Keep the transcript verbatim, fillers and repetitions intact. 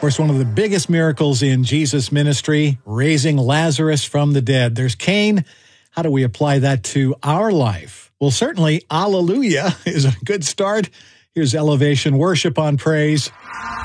course, one of the biggest miracles in Jesus' ministry, raising Lazarus from the dead. There's Cain. How do we apply that to our life? Well, certainly, Alleluia is a good start. Here's Elevation Worship on Praise.